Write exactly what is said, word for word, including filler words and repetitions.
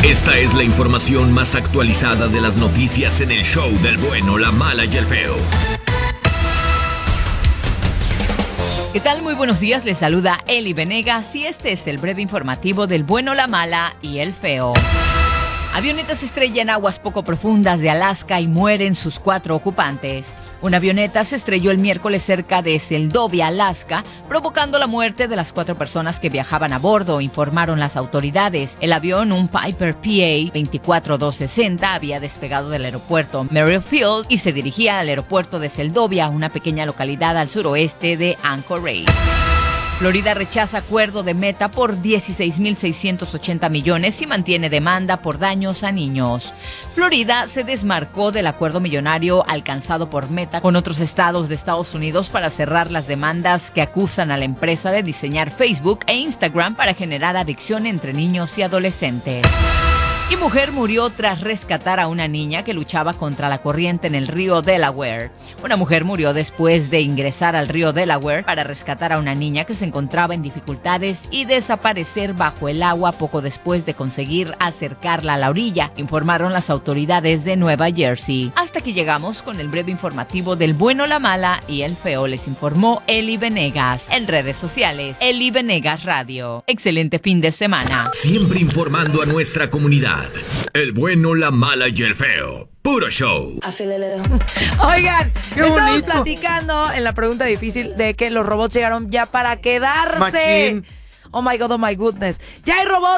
Esta es la información más actualizada de las noticias en el show del bueno, la mala y el feo. ¿Qué tal? Muy buenos días, les saluda Eli Venegas y este es el breve informativo del bueno, la mala y el feo. Avioneta se estrella en aguas poco profundas de Alaska y mueren sus cuatro ocupantes. Una avioneta se estrelló el miércoles cerca de Seldovia, Alaska, provocando la muerte de las cuatro personas que viajaban a bordo, informaron las autoridades. El avión, un Piper P A veinticuatro dos sesenta, había despegado del aeropuerto Merrifield y se dirigía al aeropuerto de Seldovia, una pequeña localidad al suroeste de Anchorage. Florida rechaza acuerdo de Meta por dieciséis mil seiscientos ochenta millones y mantiene demanda por daños a niños. Florida se desmarcó del acuerdo millonario alcanzado por Meta con otros estados de Estados Unidos para cerrar las demandas que acusan a la empresa de diseñar Facebook e Instagram para generar adicción entre niños y adolescentes. Y mujer murió tras rescatar a una niña que luchaba contra la corriente en el río Delaware. Una mujer murió después de ingresar al río Delaware para rescatar a una niña que se encontraba en dificultades y desaparecer bajo el agua poco después de conseguir acercarla a la orilla, informaron las autoridades de Nueva Jersey. Hasta aquí llegamos con el breve informativo del bueno, la mala y el feo. Les informó Eli Venegas. En redes sociales, Eli Venegas Radio. Excelente fin de semana. Siempre informando a nuestra comunidad. El bueno, la mala y el feo. Puro show. Oigan, Qué estamos bonito. platicando en la pregunta difícil de que los robots llegaron ya para quedarse. Machín. Oh my God, oh my goodness. Ya hay robots